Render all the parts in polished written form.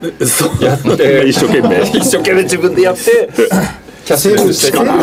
そうやって一生懸命自分でやってキャッシュレスしてから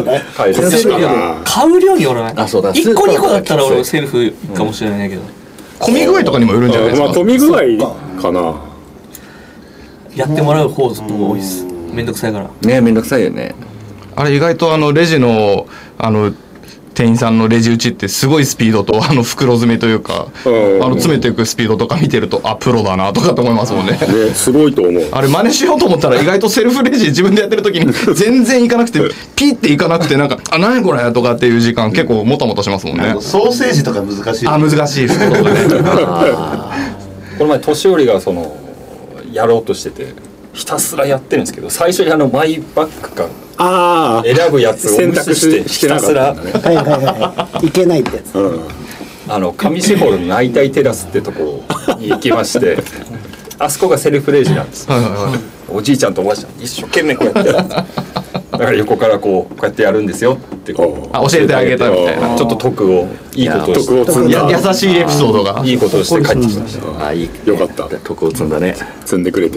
買う量によらない。 あ、そうだ、 1個2個だったら俺セルフかもしれないけど、 混み具合とかにもよるんじゃないですか。 まあ混み具合かな。 やってもらう方が多いです。めんどくさいからね。めんどくさいよね。 あれ意外とレジの店員さんのレジ打ちってすごいスピードと袋詰めというか、詰めていくスピードとか見てると、あ、プロだなとかと思いますもんね。 すごいと思う。 あれ真似しようと思ったら意外とセルフレジ自分でやってる時に全然いかなくて、ピッていかなくて、なんかあ、何これとかっていう時間結構もたもたしますもんね。 ソーセージとか難しい。 あ、難しい袋がね。 この前年寄りがやろうとしててひたすらやってるんですけど、最初にマイバッグか選ぶやつを無視してひたすらいけないってやつ。 上士幌の内体テラスってとこに行きましてあそこがセルフレジなんです。おじいちゃんとおばあちゃん一生懸命こうやってやるんです。だから横からこうやってやるんですよって教えてあげたみたいな、 ちょっと徳をいいことをして優しいエピソードがいいことをして帰ってきました。 いいよかった。 徳を積んだね。 積んでくれて、 あ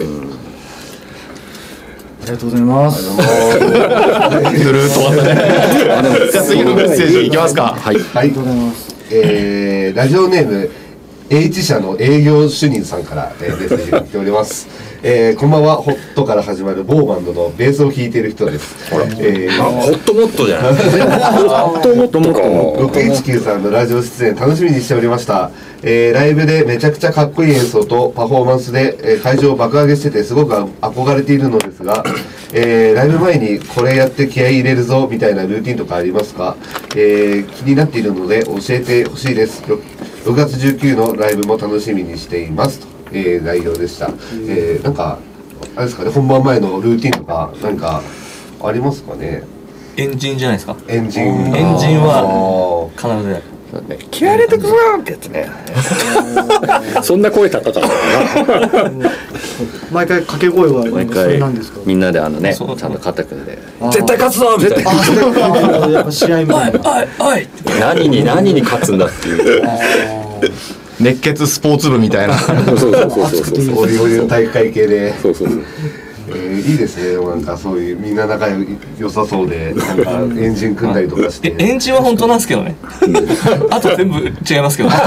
りがとうございます。 ぐるーっと終わったね。じゃあ次のメッセージいきますか。 はい、ありがとうございます。ラジオネーム H 社の営業主任さんからメッセージが来ております。こんばんは。ホットから始まる某バンドのベースを弾いている人です。 ホットモットじゃない。 ホットモットか。619さんのラジオ出演楽しみにしておりました。ライブでめちゃくちゃかっこいい演奏とパフォーマンスで、会場を爆上げしててすごく憧れているのですが、ライブ前にこれやって気合い入れるぞみたいなルーティンとかありますか？気になっているので教えてほしいです。6月19のライブも楽しみにしていますと。内容でした。なんかあれですかね、本番前のルーティンとか何かありますかね？ エンジンじゃないですか。 エンジンは必ずやる。 気合入れてくぞってやつね。 そんな声高かったかな。 毎回掛け声は毎回みんなでちゃんと肩組んで絶対勝つぞみたいな。 やっぱ試合みたいな。 何に勝つんだっていう。 熱血スポーツ部みたいな。 オリオリの体育会系で。いいですね。なんかそういうみんな仲良さそうで、なんかエンジン組んだりとかして。 エンジンは本当なんですけどね。あと全部違いますけど。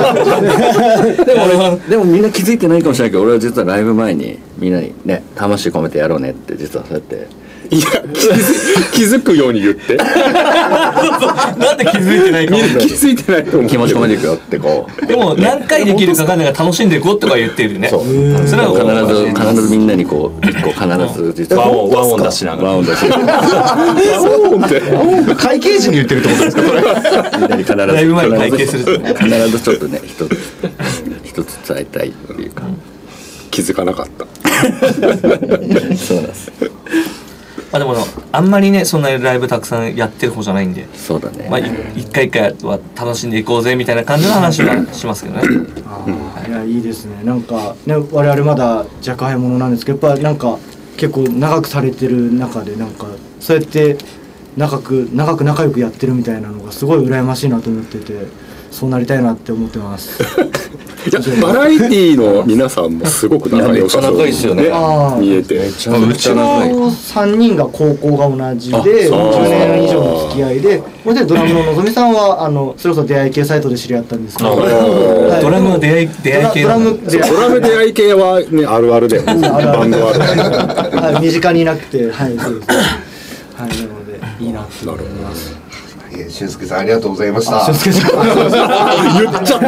でもみんな気づいてないかもしれないけど、俺は実はライブ前にみんなにね、魂込めてやろうねって実はそうやって。 いや、気づくように言って。 なんで気づいてないか。 みんな気づいてないと思う。 気持ち込めていくよってこう。 でも何回できるか分かんないから楽しんでいこうとか言ってるね。 そう。それは必ずみんなにこう一個必ず実はワンオン出しながら。 ワンオン出しながら。 ワンオンって会計時に言ってるってことですかそれ。 みんなに必ずライブ前に会計する。 必ずちょっとね一つ伝えたいっていうか。 気づかなかった。 そうなんです。 でもあんまりねそんなライブたくさんやってる方じゃないんで、 そうだね。 一回一回は楽しんでいこうぜみたいな感じの話はしますけどね。 いやいいですね。なんかね我々まだ若輩者なんですけど、やっぱなんか結構長くされてる中でなんかそうやって長く仲良くやってるみたいなのがすごい羨ましいなと思ってて、そうなりたいなって思ってます。 いやバラエティーの皆さんもすごく仲良さそういですよね。 見えて。 うちの3人が高校が同じで10年以上の付き合いで、もちろんドラムののぞみさんはそれこそ出会い系サイトで知り合ったんですけど、 ドラムの出会い系ドラム出会い系はねあるあるでバンドある。 身近にいなくて、はいそうです。はい、なのでいいなって思います。 俊介さんありがとうございました。 俊介さん言っちゃった。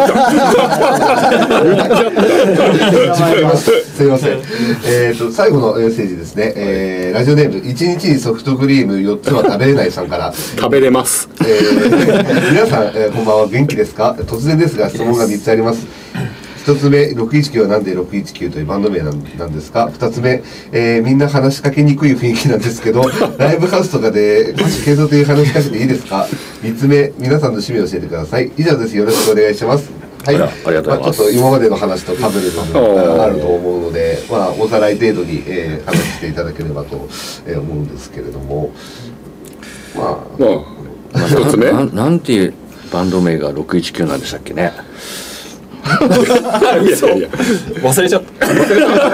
すいません。最後のメッセージですね。ラジオネーム1日にソフトクリーム4つは食べれないさんから食べれます。 皆さん、こんばんは。元気ですか？突然ですが質問が3つあります。1つ目、619はなんで619というバンド名なんですか？2つ目、みんな話しかけにくい雰囲気なんですけどライブハウスとかで歌手継続という話しかけていいですか？3つ目、皆さんの趣味を教えてください。以上です。よろしくお願いします。はい、 ありがとうございます。 ちょっと今までの話と被る部分があると思うので、おさらい程度に、話していただければと、思うんですけれども、 一つ目なんていうバンド名が619なんでしたっけね。 いや忘れちゃった。